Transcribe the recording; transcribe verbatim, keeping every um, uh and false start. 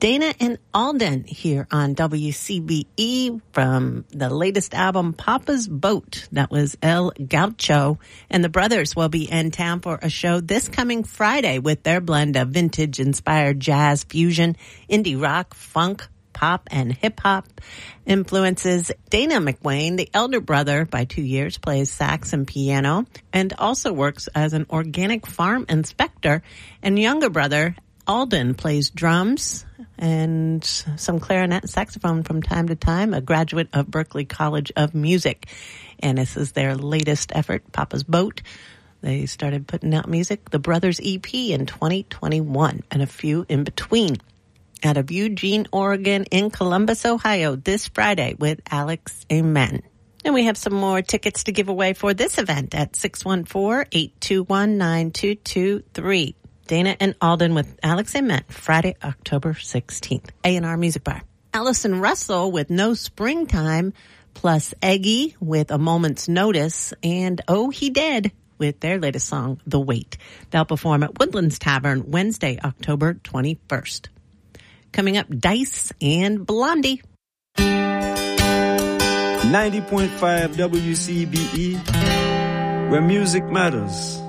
Dana and Alden here on W C B E from the latest album, Papa's Boat. That was El Gaucho. And the brothers will be in town for a show this coming Friday with their blend of vintage-inspired jazz fusion, indie rock, funk, pop, and hip-hop influences. Dana McWayne, the elder brother by two years, plays sax and piano and also works as an organic farm inspector. And younger brother, Alden, plays drums and some clarinet and saxophone from time to time, a graduate of Berklee College of Music. And this is their latest effort, Papa's Boat. They started putting out music, the Brothers E P, in twenty twenty-one, and a few in between. Out of Eugene, Oregon, in Columbus, Ohio, this Friday with Alex Amen. And we have some more tickets to give away for this event at six one four, eight two one, nine two two three. Dana and Alden with Alex Amen, Friday, October sixteenth. A and R Music Bar. Allison Russell with No Springtime, plus Eggy with A Moment's Notice, and Oh He Dead with their latest song, The Wait. They'll perform at Woodlands Tavern Wednesday, October twenty-first. Coming up, Dice and Blondie. ninety point five W C B E, where music matters.